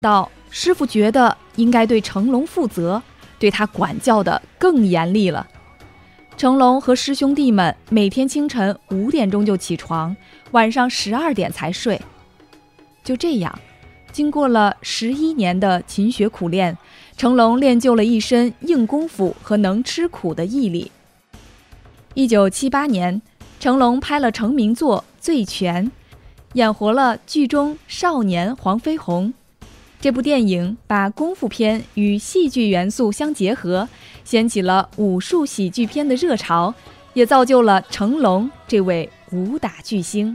道师傅觉得应该对成龙负责，对他管教得更严厉了。成龙和师兄弟们每天清晨5点钟就起床，晚上12点才睡。就这样，经过了11年的勤学苦练，成龙练就了一身硬功夫和能吃苦的毅力。1978年，成龙拍了成名作《醉拳》，演活了剧中少年黄飞鸿。这部电影把功夫片与戏剧元素相结合，掀起了武术喜剧片的热潮，也造就了成龙这位武打巨星。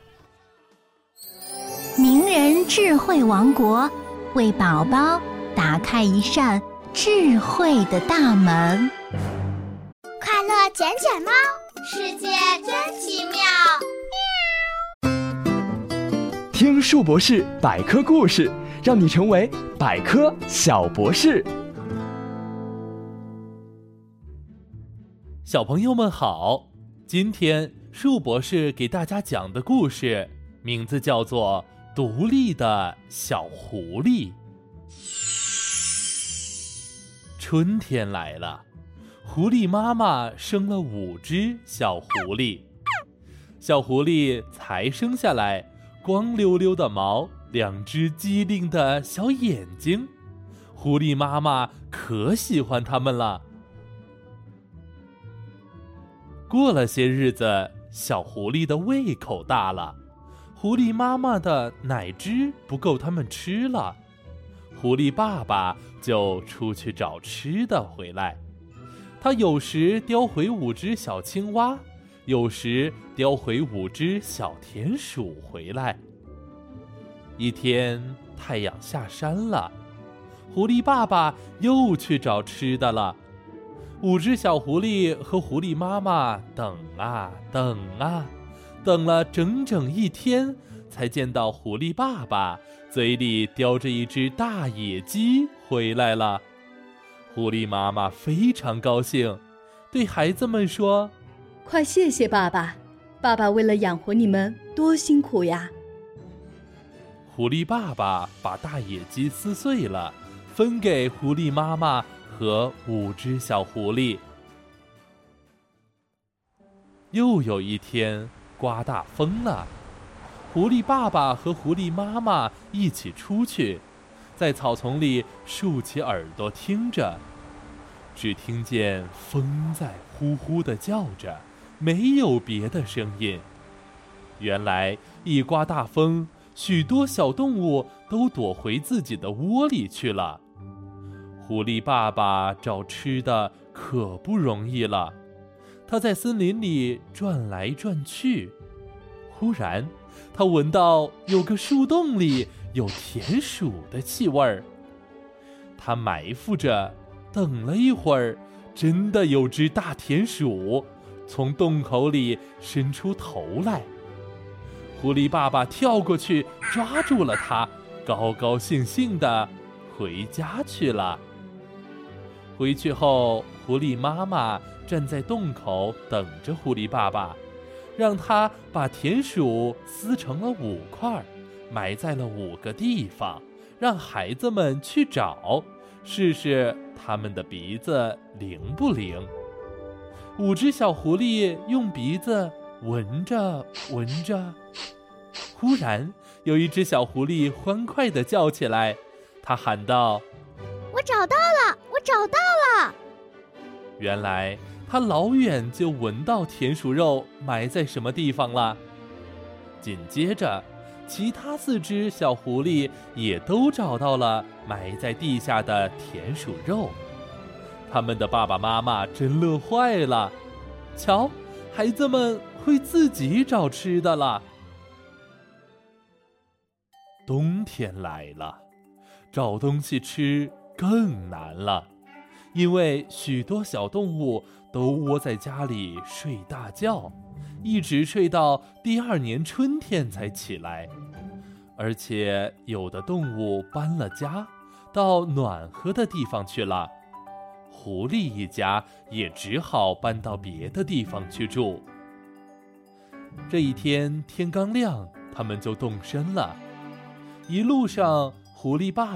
名人智慧王国，为宝宝打开一扇智慧的大门。 快乐捡捡猫，世界真奇妙。 听树博士百科故事，让你成为百科小博士。 小朋友们好，今天树博士给大家讲的故事名字叫做《独立的小狐狸》。春天来了，狐狸妈妈生了5只小狐狸。小狐狸才生下来，光溜溜的毛，2只机灵的小眼睛，狐狸妈妈可喜欢它们了。过了些日子，小狐狸的胃口大了，狐狸妈妈的奶汁不够它们吃了，狐狸爸爸就出去找吃的回来。他有时叼回5只小青蛙，有时叼回5只小田鼠回来。一天，太阳下山了，狐狸爸爸又去找吃的了。5只小狐狸和狐狸妈妈等啊等啊，等了整整1天，才见到狐狸爸爸嘴里叼着一只大野鸡回来了。狐狸妈妈非常高兴，对孩子们说：“ 快谢谢爸爸，爸爸为了养活你们多辛苦呀。” 狐狸爸爸把大野鸡撕碎了，分给狐狸妈妈和5只小狐狸。又有一天，刮大风了，狐狸爸爸和狐狸妈妈一起出去，在草丛里竖起耳朵听着，只听见风在呼呼地叫着，没有别的声音。原来一刮大风，许多小动物都躲回自己的窝里去了。狐狸爸爸找吃的可不容易了，他在森林里转来转去。忽然，他闻到有个树洞里有田鼠的气味儿。他埋伏着，等了一会儿，真的有只大田鼠从洞口里伸出头来。狐狸爸爸跳过去抓住了它，高高兴兴地回家去了。回去后，狐狸妈妈站在洞口等着狐狸爸爸，让他把田鼠撕成了5块，埋在了5个地方，让孩子们去找，试试他们的鼻子灵不灵。5只小狐狸用鼻子闻着闻着，忽然有一只小狐狸欢快地叫起来，它喊道：“ 我找到了，我找到了！” 原来它老远就闻到田鼠肉埋在什么地方了。紧接着，其他4只小狐狸也都找到了埋在地下的田鼠肉。他们的爸爸妈妈真乐坏了，瞧，孩子们会自己找吃的了。冬天来了，找东西吃更难了，因为许多小动物都窝在家里睡大觉，一直睡到第2年春天才起来。而且有的动物搬了家，到暖和的地方去了，狐狸一家也只好搬到别的地方去住。这一天天刚亮，他们就动身了。一路上，狐狸爸